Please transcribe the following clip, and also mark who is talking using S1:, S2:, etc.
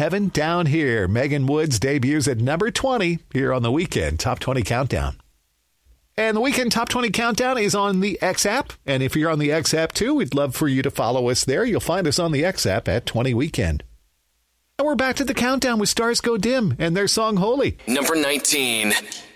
S1: Heaven Down Here. Megan Woods debuts at number 20 here on the Weekend Top 20 Countdown. And the Weekend Top 20 Countdown is on the X app. And if you're on the X app too, we'd love for you to follow us there. You'll find us on the X app at 20 Weekend. And we're back to the countdown with Stars Go Dim and their song Holy.
S2: Number 19.